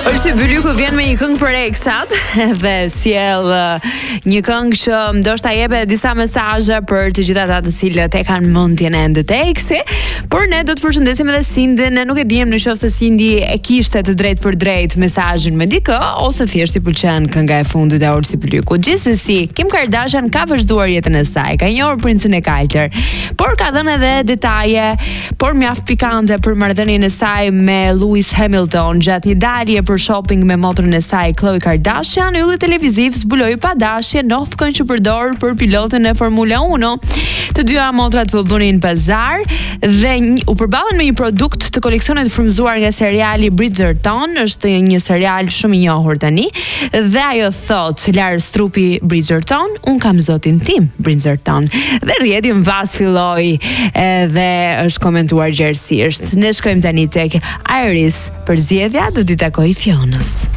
Orsi Bylyku vjen me një këngë për eksat dhe sjell një këngë që ndoshta jepet disa mesazhe për të gjithë ata të cilët e kanë mendjen ende të eksi, por ne do të përshëndesim edhe Sindin, ne nuk e dijem nëse Sindi e kishte të drejtë për drejt mesazhin me dikë ose thjesht i pëlqen kënga e fundit e Orsi Bylyku. Gjithsesi, Kim Kardashian ka vazhduar jetën e saj, ka njohur princin e kaltër, por ka dhënë edhe detaje, por mjaft pikante për marrëdhënien e saj me Lewis Hamilton gjatë një dalje për shopping me motrën e saj Khloe Kardashian. Ylli televiziv zbuloi pa dashje nofkën që përdor për pilotën e Formula 1. Të dyja motrat po bënin pazar dhe u përballën me një produkt të koleksionit frymzuar nga seriali Bridgerton, është një serial shumë i njohur tani, dhe ajo thot, Lars trupi Bridgerton, un kam zotin tim Bridgerton. Dhe rrjeti mbas filloi dhe është komentuar gjerësisht. Ne shkojmë tani tek Iris për zgjedhja, do t'i takoj Fionës.